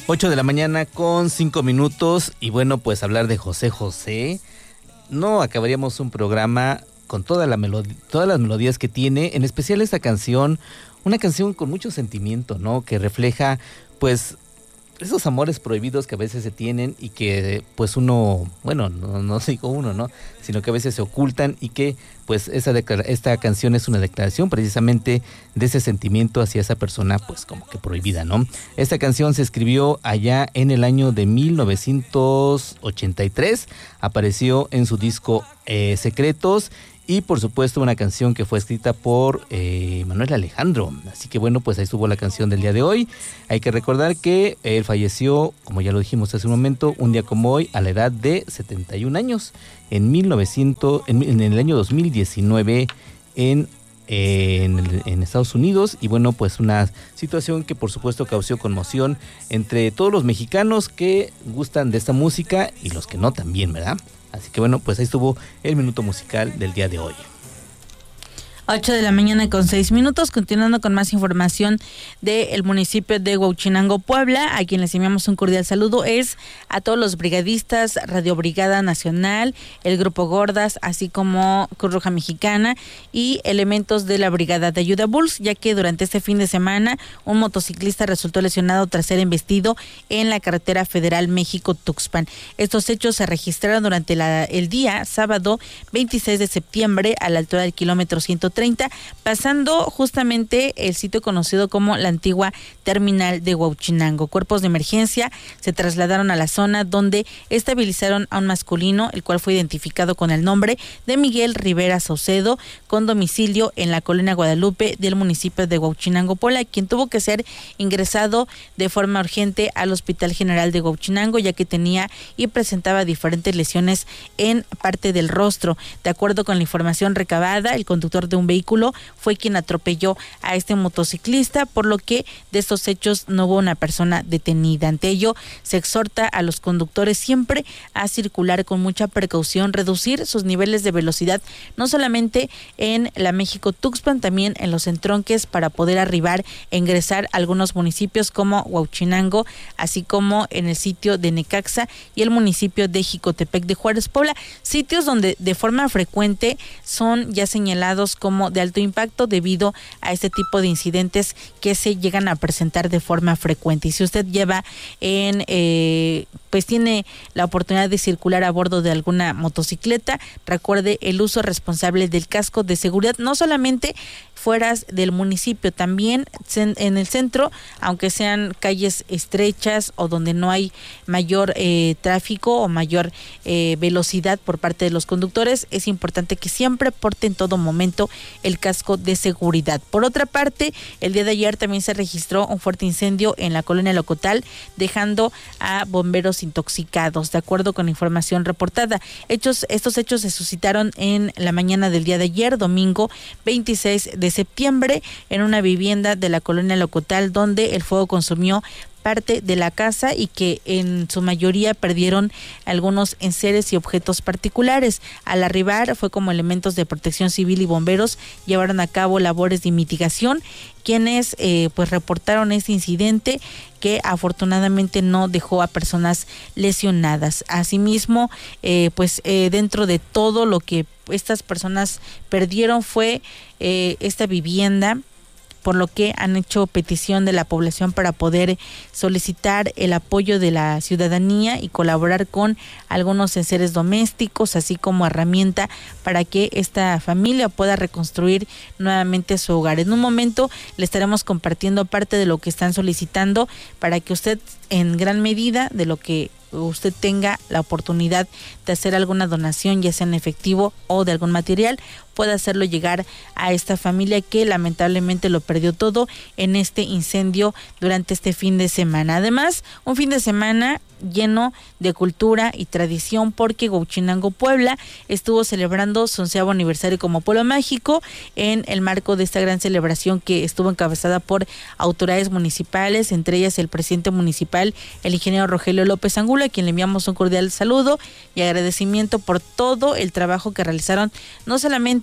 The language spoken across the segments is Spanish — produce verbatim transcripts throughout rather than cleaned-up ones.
ocho de la mañana con cinco minutos y bueno, pues hablar de José José, no acabaríamos un programa con toda la melodía, todas las melodías que tiene, en especial esta canción, una canción con mucho sentimiento, ¿no? Que refleja pues esos amores prohibidos que a veces se tienen y que pues uno, bueno, no, no digo uno, ¿no? Sino que a veces se ocultan y que pues esa declara- esta canción es una declaración precisamente de ese sentimiento hacia esa persona pues como que prohibida, ¿no? Esta canción se escribió allá en el año de mil novecientos ochenta y tres, apareció en su disco eh, Secretos. Y por supuesto una canción que fue escrita por eh, Manuel Alejandro. Así que bueno, pues ahí estuvo la canción del día de hoy. Hay que recordar que él falleció, como ya lo dijimos hace un momento, un día como hoy, a la edad de setenta y un años, en mil novecientos, en, en el año dos mil diecinueve, en, eh, en, el, en Estados Unidos. Y bueno, pues una situación que por supuesto causó conmoción entre todos los mexicanos que gustan de esta música y los que no también, ¿verdad? Así que bueno, pues ahí estuvo el minuto musical del día de hoy. ocho de la mañana con seis minutos, continuando con más información del municipio de Huauchinango, Puebla, a quien les enviamos un cordial saludo, es a todos los brigadistas, Radio Brigada Nacional, el Grupo Gordas, así como Cruz Roja Mexicana y elementos de la Brigada de Ayuda Bulls, ya que durante este fin de semana un motociclista resultó lesionado tras ser embestido en la carretera federal México-Tuxpan. Estos hechos se registraron durante la, el día sábado veintiséis de septiembre a la altura del kilómetro ciento treinta, pasando justamente el sitio conocido como la antigua terminal de Huauchinango. Cuerpos de emergencia se trasladaron a la zona donde estabilizaron a un masculino, el cual fue identificado con el nombre de Miguel Rivera Saucedo, con domicilio en la colonia Guadalupe del municipio de Huauchinango, Puebla, quien tuvo que ser ingresado de forma urgente al Hospital General de Huauchinango, ya que tenía y presentaba diferentes lesiones en parte del rostro. De acuerdo con la información recabada, el conductor de un vehículo fue quien atropelló a este motociclista, por lo que de estos hechos no hubo una persona detenida. Ante ello, se exhorta a los conductores siempre a circular con mucha precaución, reducir sus niveles de velocidad, no solamente en la México-Tuxpan, también en los entronques para poder arribar e ingresar a algunos municipios como Huauchinango, así como en el sitio de Necaxa y el municipio de Jicotepec de Juárez, Puebla, sitios donde de forma frecuente son ya señalados como de alto impacto debido a este tipo de incidentes que se llegan a presentar de forma frecuente. Y si usted lleva en, eh, pues tiene la oportunidad de circular a bordo de alguna motocicleta, recuerde el uso responsable del casco de seguridad, no solamente fuera del municipio, también en el centro, aunque sean calles estrechas o donde no hay mayor eh, tráfico o mayor eh, velocidad por parte de los conductores, es importante que siempre porte en todo momento el casco de seguridad. Por otra parte, el día de ayer también se registró un fuerte incendio en la colonia Locotal, dejando a bomberos intoxicados, de acuerdo con la información reportada. Hechos, estos hechos se suscitaron en la mañana del día de ayer, domingo veintiséis de septiembre, en una vivienda de la colonia Locotal, donde el fuego consumió parte de la casa y que en su mayoría perdieron algunos enseres y objetos particulares. Al arribar fue como elementos de protección civil y bomberos llevaron a cabo labores de mitigación, quienes eh, pues reportaron este incidente que afortunadamente no dejó a personas lesionadas. Asimismo, eh, pues eh, dentro de todo lo que estas personas perdieron fue eh, esta vivienda, por lo que han hecho petición de la población para poder solicitar el apoyo de la ciudadanía y colaborar con algunos enseres domésticos, así como herramienta para que esta familia pueda reconstruir nuevamente su hogar. En un momento le estaremos compartiendo parte de lo que están solicitando para que usted, en gran medida de lo que usted tenga la oportunidad de hacer alguna donación, ya sea en efectivo o de algún material, pueda hacerlo llegar a esta familia que lamentablemente lo perdió todo en este incendio durante este fin de semana. Además, un fin de semana lleno de cultura y tradición, porque Huauchinango, Puebla, estuvo celebrando su onceavo aniversario como pueblo mágico en el marco de esta gran celebración que estuvo encabezada por autoridades municipales, entre ellas el presidente municipal, el ingeniero Rogelio López Angulo, a quien le enviamos un cordial saludo y agradecimiento por todo el trabajo que realizaron, no solamente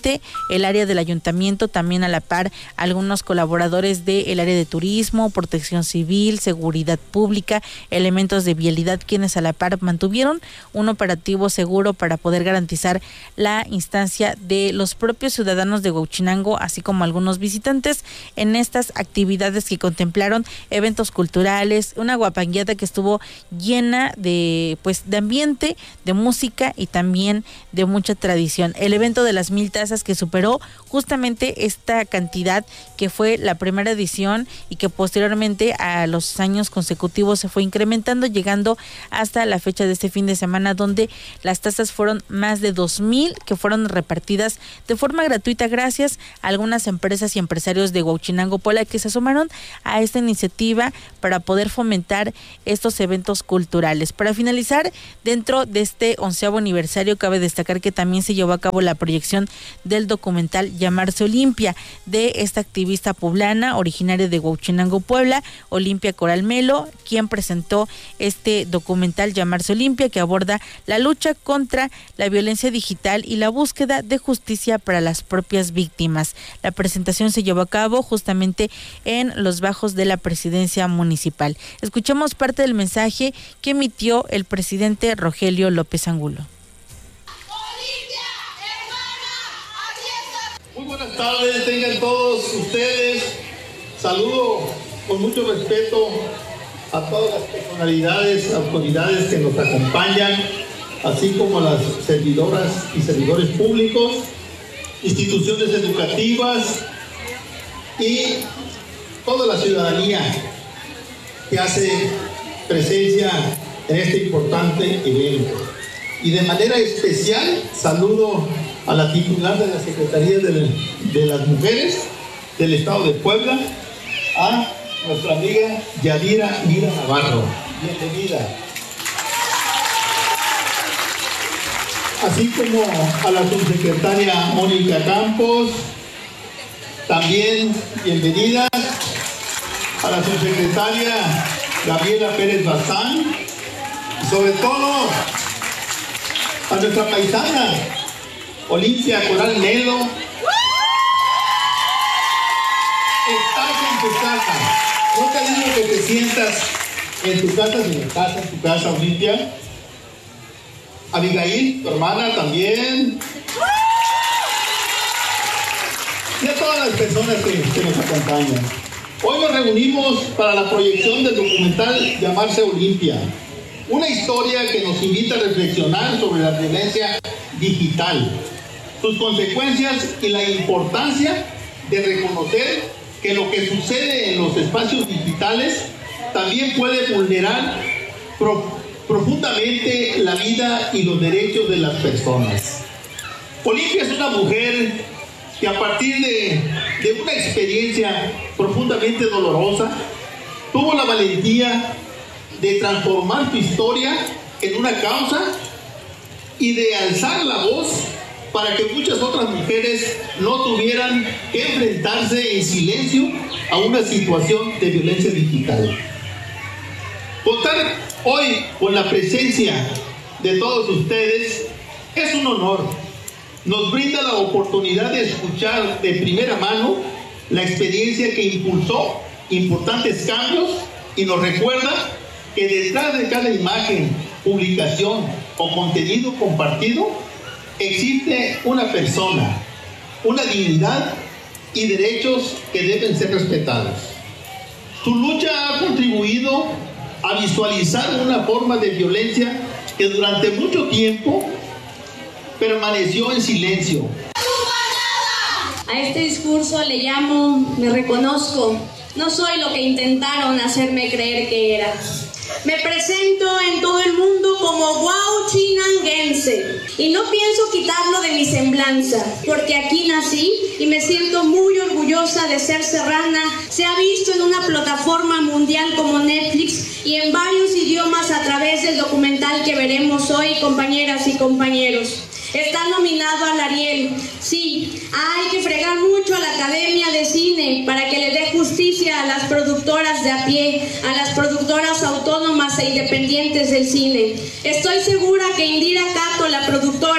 solamente el área del ayuntamiento, también a la par algunos colaboradores del área de turismo, protección civil, seguridad pública, elementos de vialidad, quienes a la par mantuvieron un operativo seguro para poder garantizar la instancia de los propios ciudadanos de Huauchinango, así como algunos visitantes en estas actividades que contemplaron eventos culturales, una guapangueada que estuvo llena de pues de ambiente, de música y también de mucha tradición. El evento de las mil tazas que superó justamente esta cantidad que fue la primera edición y que posteriormente a los años consecutivos se fue incrementando, llegando hasta la fecha de este fin de semana, donde las tazas fueron más de dos mil que fueron repartidas de forma gratuita gracias a algunas empresas y empresarios de Huauchinango, Puebla, que se sumaron a esta iniciativa para poder fomentar estos eventos culturales. Para finalizar, dentro de este onceavo aniversario, cabe destacar que también se llevó a cabo la proyección del documental Llamarse Olimpia, de esta activista poblana originaria de Huauchinango, Puebla, Olimpia Coral Melo, quien presentó este documental Llamarse Olimpia, que aborda la lucha contra la violencia digital y la búsqueda de justicia para las propias víctimas. La presentación se llevó a cabo justamente en los bajos de la presidencia municipal. Escuchemos parte del mensaje que emitió el presidente Rogelio López Angulo. Muy buenas tardes, tengan todos ustedes. Saludo con mucho respeto a todas las personalidades, autoridades que nos acompañan, así como a las servidoras y servidores públicos, instituciones educativas y toda la ciudadanía que hace presencia en este importante evento. Y de manera especial saludo a la titular de la Secretaría de, de las Mujeres del Estado de Puebla, a nuestra amiga Yadira Mira Navarro. Bienvenida. Así como a la subsecretaria Mónica Campos, también bienvenida. A la subsecretaria Gabriela Pérez Bazán, y sobre todo a nuestra paisana Olimpia Coral Melo. Estás en tu casa. No te digo que te sientas en tu casa, sino estás en tu casa, Olimpia. Abigail, tu hermana, también. Y a todas las personas que, que nos acompañan. Hoy nos reunimos para la proyección del documental Llamarse Olimpia, una historia que nos invita a reflexionar sobre la violencia digital, sus consecuencias y la importancia de reconocer que lo que sucede en los espacios digitales también puede vulnerar pro, profundamente la vida y los derechos de las personas. Olimpia es una mujer que a partir de, de una experiencia profundamente dolorosa, tuvo la valentía de transformar su historia en una causa y de alzar la voz para que muchas otras mujeres no tuvieran que enfrentarse en silencio a una situación de violencia digital. Contar hoy con la presencia de todos ustedes es un honor. Nos brinda la oportunidad de escuchar de primera mano la experiencia que impulsó importantes cambios y nos recuerda que detrás de cada imagen, publicación o contenido compartido existe una persona, una dignidad y derechos que deben ser respetados. Su lucha ha contribuido a visualizar una forma de violencia que durante mucho tiempo permaneció en silencio. A este discurso le llamo me reconozco. No soy lo que intentaron hacerme creer que era. Me presento en todo el mundo como huauchinanguense y no pienso quitarlo de mi semblanza, porque aquí nací y me siento muy orgullosa de ser serrana. Se ha visto en una plataforma mundial como Netflix y en varios idiomas a través del documental que veremos hoy, compañeras y compañeros. Está nominado al Ariel. Sí, hay que fregar mucho a la Academia de Cine para que le dé justicia a las productoras de a pie, a las productoras autónomas e independientes del cine. Estoy segura que Indira Cato, la productora,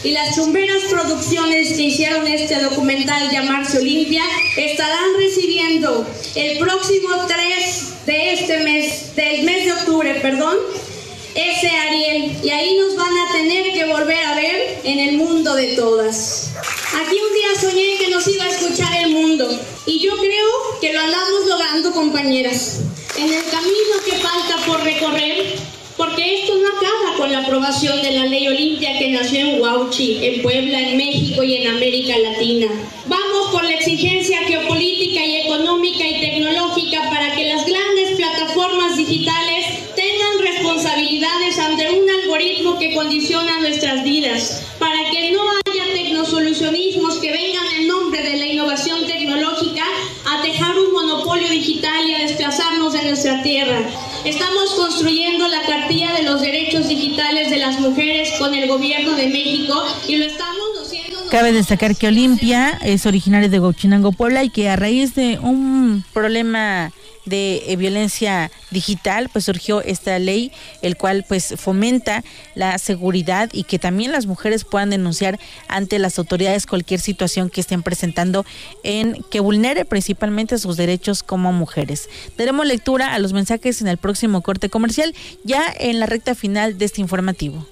y las chumberas producciones que hicieron este documental llamarse Olimpia estarán recibiendo el próximo tres de este mes, del mes de octubre, perdón, ese Ariel, y ahí nos van a tener que volver a ver en el mundo de todas. Aquí un día soñé que nos iba a escuchar el mundo, y yo creo que lo andamos logrando, compañeras. En el camino que falta por recorrer, porque esto no acaba con la aprobación de la ley Olimpia que nació en Huauchi, en Puebla, en México y en América Latina. Vamos por la exigencia geopolítica y económica y tecnológica para que las grandes plataformas digitales tengan responsabilidades ante un algoritmo que condiciona nuestras vidas, para que no haya tecnosolucionismos que vengan en nombre de la innovación tecnológica a dejar un monopolio digital y a desplazarnos de nuestra tierra. Estamos construyendo la cartilla de los derechos digitales de las mujeres con el gobierno de México y lo estamos haciendo. Cabe destacar que Olimpia es originaria de Huauchinango, Puebla, y que a raíz de un problema de eh, violencia digital, pues surgió esta ley, el cual pues fomenta la seguridad y que también las mujeres puedan denunciar ante las autoridades cualquier situación que estén presentando en que vulnere principalmente sus derechos como mujeres. Daremos lectura a los mensajes en el próximo corte comercial, ya en la recta final de este informativo.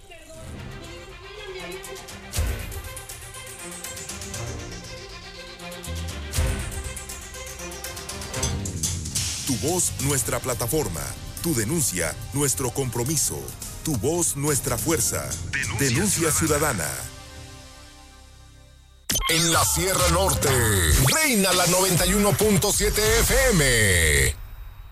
Tu voz, nuestra plataforma. Tu denuncia, nuestro compromiso. Tu voz, nuestra fuerza. Denuncia, Denuncia ciudadana. En la Sierra Norte, reina la noventa y uno punto siete F M.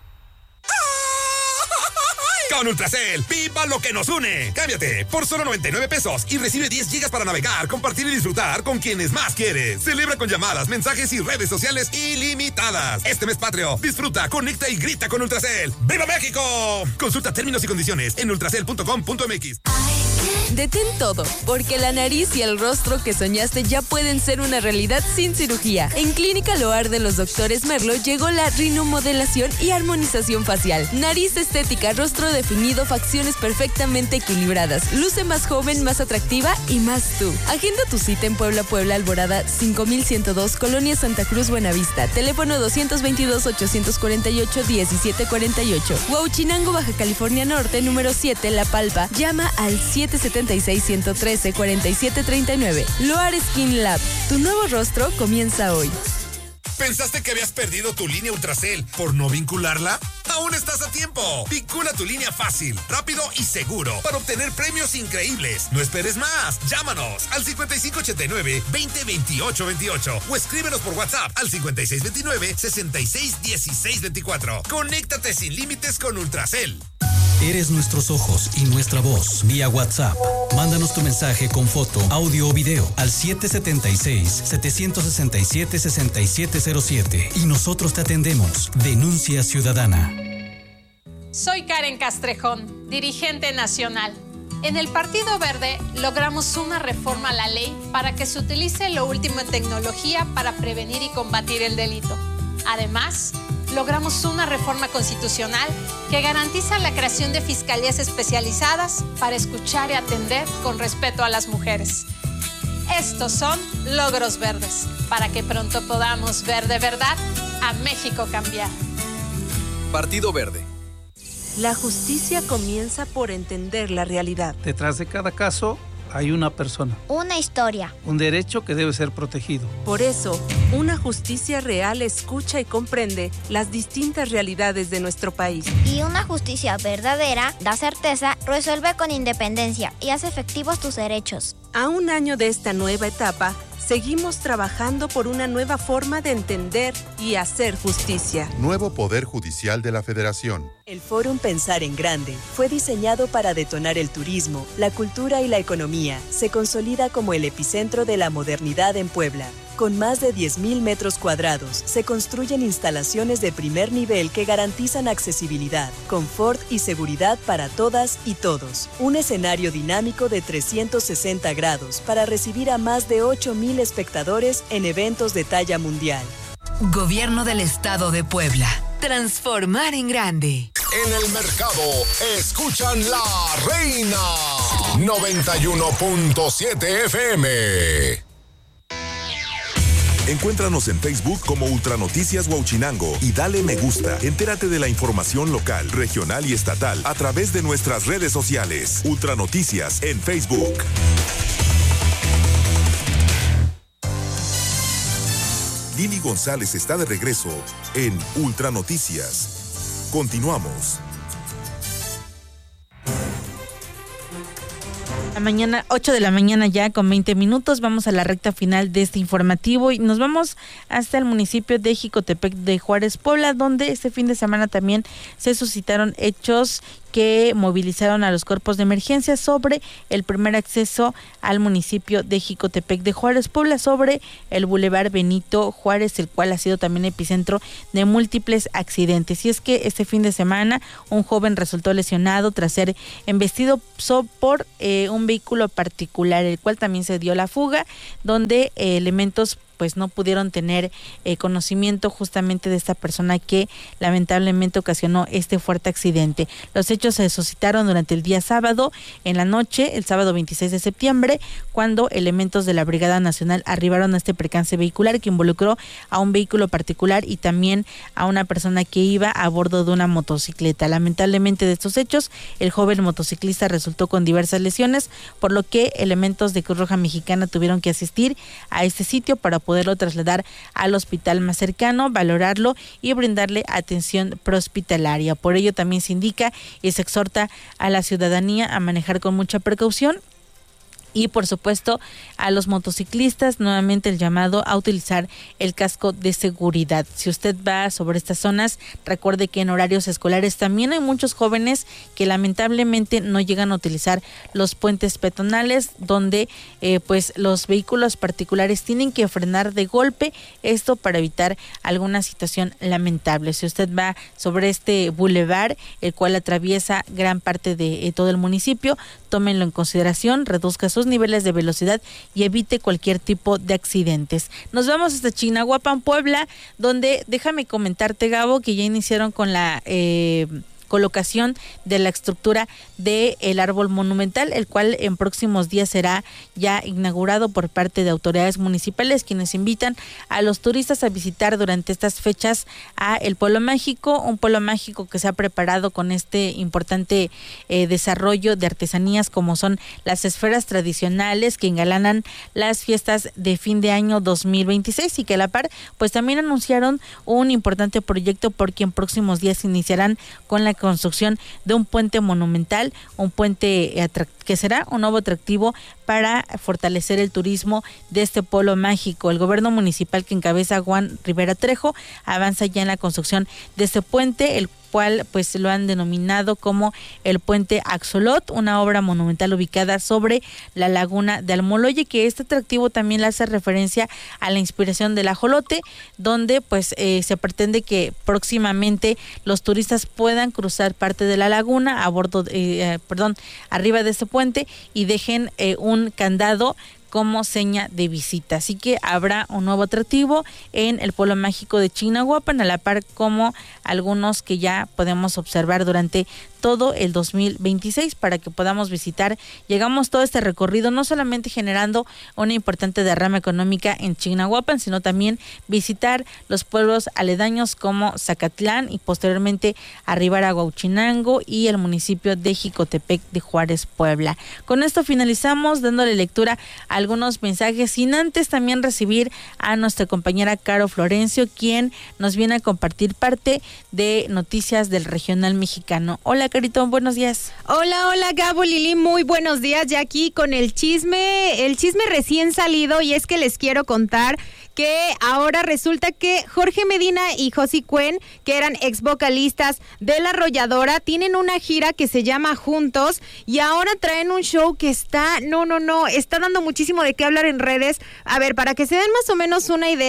Con Ultracel, viva lo que nos une. Cámbiate por solo noventa y nueve pesos y recibe diez gigas para navegar, compartir y disfrutar con quienes más quieres. Celebra con llamadas, mensajes y redes sociales ilimitadas. Este mes patrio, disfruta, conecta y grita con Ultracel. ¡Viva México! Consulta términos y condiciones en ultracel punto com punto m x. Detén todo, porque la nariz y el rostro que soñaste ya pueden ser una realidad sin cirugía. En Clínica Loar de los doctores Merlo llegó la rinomodelación y armonización facial. Nariz estética, rostro definido, facciones perfectamente equilibradas. Luce más joven, más atractiva y más tú. Agenda tu cita en Puebla, Puebla, Alborada cinco mil ciento dos, Colonia Santa Cruz, Buenavista. Teléfono dos veintidós, ochocientos cuarenta y ocho, diecisiete cuarenta y ocho. Huauchinango, Baja California Norte, número siete, La Palpa. Llama al siete setenta y seis, ciento trece, cuarenta y siete treinta y nueve. Loar Skin Lab. Tu nuevo rostro comienza hoy. ¿Pensaste que habías perdido tu línea Ultracel por no vincularla? ¡Aún estás a tiempo! Vincula tu línea fácil, rápido y seguro para obtener premios increíbles. No esperes más. Llámanos al cincuenta y cinco ochenta y nueve, veinte veintiocho veintiocho o escríbenos por WhatsApp al cincuenta y seis veintinueve, sesenta y seis dieciséis veinticuatro. Conéctate sin límites con Ultracel. Eres nuestros ojos y nuestra voz vía WhatsApp. Mándanos tu mensaje con foto, audio o video al siete siete seis, siete seis siete, seis siete cero siete y nosotros te atendemos. Denuncia ciudadana. Soy Karen Castrejón, dirigente nacional. En el Partido Verde logramos una reforma a la ley para que se utilice lo último en tecnología para prevenir y combatir el delito. Además, logramos una reforma constitucional que garantiza la creación de fiscalías especializadas para escuchar y atender con respeto a las mujeres. Estos son logros verdes, para que pronto podamos ver de verdad a México cambiar. Partido Verde. La justicia comienza por entender la realidad. Detrás de cada caso hay una persona. Una historia. Un derecho que debe ser protegido. Por eso, una justicia real escucha y comprende las distintas realidades de nuestro país. Y una justicia verdadera da certeza, resuelve con independencia y hace efectivos tus derechos. A un año de esta nueva etapa, seguimos trabajando por una nueva forma de entender y hacer justicia. Nuevo Poder Judicial de la Federación. El Fórum Pensar en Grande fue diseñado para detonar el turismo, la cultura y la economía. Se consolida como el epicentro de la modernidad en Puebla. Con más de diez mil metros cuadrados, se construyen instalaciones de primer nivel que garantizan accesibilidad, confort y seguridad para todas y todos. Un escenario dinámico de trescientos sesenta grados para recibir a más de ocho mil espectadores en eventos de talla mundial. Gobierno del Estado de Puebla. Transformar en grande. En el mercado, escuchan La Reina. noventa y uno punto siete F M. Encuéntranos en Facebook como Ultranoticias Huauchinango y dale me gusta. Entérate de la información local, regional y estatal a través de nuestras redes sociales. Ultranoticias en Facebook. Lili González está de regreso en Ultranoticias. Continuamos. La mañana, ocho de la mañana ya con veinte minutos, vamos a la recta final de este informativo y nos vamos hasta el municipio de Jicotepec de Juárez, Puebla, donde este fin de semana también se suscitaron hechos que movilizaron a los cuerpos de emergencia sobre el primer acceso al municipio de Jicotepec de Juárez, Puebla, sobre el Boulevard Benito Juárez, el cual ha sido también epicentro de múltiples accidentes. Y es que este fin de semana un joven resultó lesionado tras ser embestido por eh, un vehículo particular, el cual también se dio la fuga, donde eh, elementos pues no pudieron tener eh, conocimiento justamente de esta persona que lamentablemente ocasionó este fuerte accidente. Los hechos se suscitaron durante el día sábado en la noche, el sábado veintiséis de septiembre, cuando elementos de la Brigada Nacional arribaron a este percance vehicular que involucró a un vehículo particular y también a una persona que iba a bordo de una motocicleta. Lamentablemente de estos hechos, el joven motociclista resultó con diversas lesiones, por lo que elementos de Cruz Roja Mexicana tuvieron que asistir a este sitio para poder poderlo trasladar al hospital más cercano, valorarlo y brindarle atención prehospitalaria. Por ello también se indica y se exhorta a la ciudadanía a manejar con mucha precaución. Y por supuesto a los motociclistas nuevamente el llamado a utilizar el casco de seguridad. Si usted va sobre estas zonas, recuerde que en horarios escolares también hay muchos jóvenes que lamentablemente no llegan a utilizar los puentes peatonales, donde eh, pues los vehículos particulares tienen que frenar de golpe, esto para evitar alguna situación lamentable. Si usted va sobre este bulevar, el cual atraviesa gran parte de eh, todo el municipio, tómenlo en consideración, reduzca sus niveles de velocidad y evite cualquier tipo de accidentes. Nos vamos hasta Chignahuapan, Puebla, donde déjame comentarte, Gabo, que ya iniciaron con la eh, colocación de la estructura del árbol monumental, el cual en próximos días será ya inaugurado por parte de autoridades municipales, quienes invitan a los turistas a visitar durante estas fechas a el Pueblo Mágico, un pueblo mágico que se ha preparado con este importante eh, desarrollo de artesanías como son las esferas tradicionales que engalanan las fiestas de fin de año dos mil veintiséis, y que a la par pues también anunciaron un importante proyecto porque en próximos días iniciarán con la construcción de un puente monumental, un puente que será un nuevo atractivo para fortalecer el turismo de este pueblo mágico. El gobierno municipal que encabeza Juan Rivera Trejo avanza ya en la construcción de este puente, el cual pues lo han denominado como el Puente Axolot, una obra monumental ubicada sobre la laguna de Almoloye, que este atractivo también le hace referencia a la inspiración del ajolote, donde pues eh, se pretende que próximamente los turistas puedan cruzar parte de la laguna a bordo, eh, perdón, arriba de este puente y dejen eh, un candado como seña de visita. Así que habrá un nuevo atractivo en el pueblo mágico de Chignahuapan, a la par como algunos que ya podemos observar durante todo el dos mil veintiséis para que podamos visitar. Llegamos todo este recorrido no solamente generando una importante derrama económica en Chignahuapan, sino también visitar los pueblos aledaños como Zacatlán y posteriormente arribar a Huauchinango y el municipio de Jicotepec de Juárez, Puebla. Con esto finalizamos dándole lectura a algunos mensajes, sin antes también recibir a nuestra compañera Caro Florencio, quien nos viene a compartir parte de noticias del regional mexicano. Hola, Carito, buenos días. Hola, hola, Gabo, Lili, muy buenos días. Ya aquí con el chisme, el chisme recién salido, y es que les quiero contar que ahora resulta que Jorge Medina y Josie Cuen, que eran ex vocalistas de La Arrolladora, tienen una gira que se llama Juntos, y ahora traen un show que está, no, no, no, está dando muchísimo de qué hablar en redes. A ver, para que se den más o menos una idea,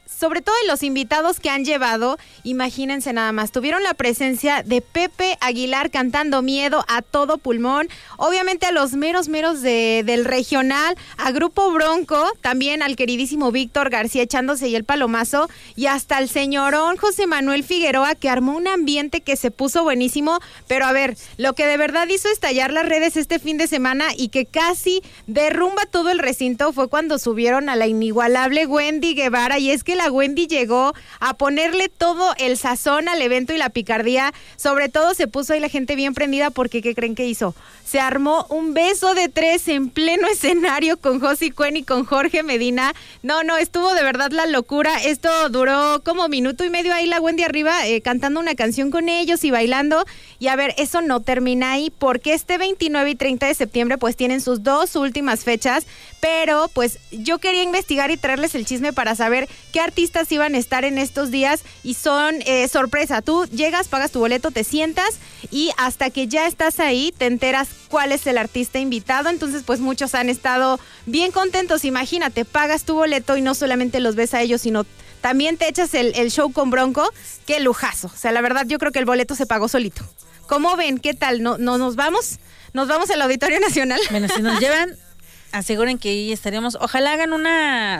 sobre todo en los invitados que han llevado, imagínense nada más, tuvieron la presencia de Pepe Aguilar cantando Miedo a todo pulmón, obviamente a los meros meros de, del regional, a Grupo Bronco, también al queridísimo Víctor García echándose y el palomazo, y hasta el señorón José Manuel Figueroa, que armó un ambiente que se puso buenísimo. Pero a ver, lo que de verdad hizo estallar las redes este fin de semana y que casi derrumba todo el recinto fue cuando subieron a la inigualable Wendy Guevara, y es que la Wendy llegó a ponerle todo el sazón al evento y la picardía. Sobre todo se puso ahí la gente bien prendida porque ¿qué creen que hizo? Se armó un beso de tres en pleno escenario con Josie Cuen y con Jorge Medina. No, no, estuvo de verdad la locura. Esto duró como minuto y medio ahí la Wendy arriba eh, cantando una canción con ellos y bailando. Y a ver, eso no termina ahí porque este veintinueve y treinta de septiembre pues tienen sus dos últimas fechas, pero pues yo quería investigar y traerles el chisme para saber qué artistas iban a estar en estos días y son eh, sorpresa. Tú llegas, pagas tu boleto, te sientas y hasta que ya estás ahí te enteras cuál es el artista invitado. Entonces pues muchos han estado bien contentos. Imagínate, pagas tu boleto y no solamente los ves a ellos, sino también te echas el, el show con Bronco. Qué lujazo. O sea, la verdad yo creo que el boleto se pagó solito. ¿Cómo ven? ¿Qué tal? ¿No, no nos vamos? ¿Nos vamos al Auditorio Nacional? Bueno, si nos llevan, aseguren que ahí estaríamos. Ojalá hagan una